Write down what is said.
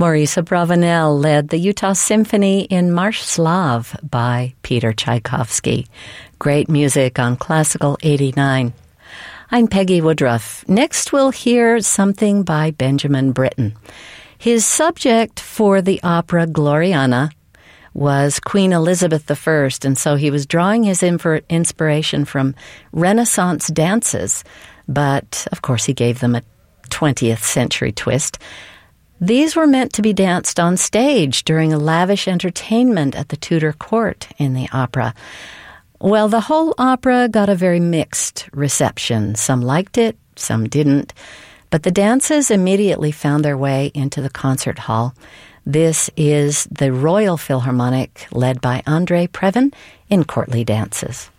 Maurice Abravanel led the Utah Symphony in Marsh Slav by Peter Tchaikovsky. Great music on Classical 89. I'm Peggy Woodruff. Next we'll hear something by Benjamin Britten. His subject for the opera Gloriana was Queen Elizabeth I, and so he was drawing his inspiration from Renaissance dances, but of course he gave them a 20th century twist. These were meant to be danced on stage during a lavish entertainment at the Tudor court in the opera. Well, the whole opera got a very mixed reception. Some liked it, some didn't, but the dances immediately found their way into the concert hall. This is the Royal Philharmonic, led by André Previn, in courtly dances.